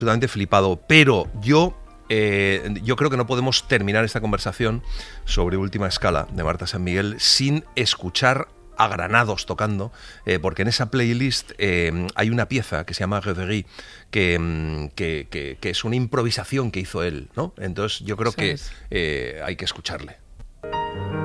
absolutamente flipado, pero yo creo que no podemos terminar esta conversación sobre Última Escala de Marta San Miguel sin escuchar a Granados tocando, porque en esa playlist hay una pieza que se llama Reverie, que es una improvisación que hizo él, ¿no? Entonces yo creo que hay que escucharle.